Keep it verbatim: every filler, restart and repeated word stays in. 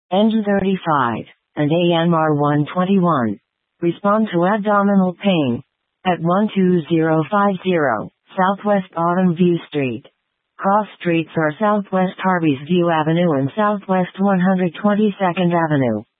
Engine thirty-five, and A M R one twenty-one. Respond to abdominal pain. At one two zero five zero, Southwest Autumn View Street. Cross streets are Southwest Harveys View Avenue and Southwest one hundred twenty-second Avenue.